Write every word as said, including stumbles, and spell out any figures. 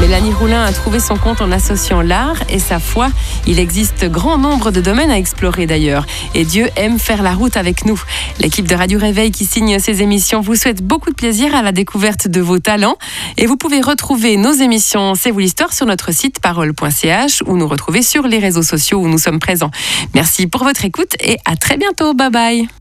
Mélanie Roulin a trouvé son compte en associant l'art et sa foi. Il existe grand nombre de domaines à explorer d'ailleurs. Et Dieu aime faire la route avec nous. L'équipe de Radio Réveil qui signe ces émissions vous souhaite beaucoup de plaisir à la découverte de vos talents. Et vous pouvez retrouver nos émissions C'est vous l'histoire sur notre site parole point c h ou nous retrouver sur les réseaux sociaux où nous sommes présents. Merci pour votre écoute et à très bientôt. Bye bye.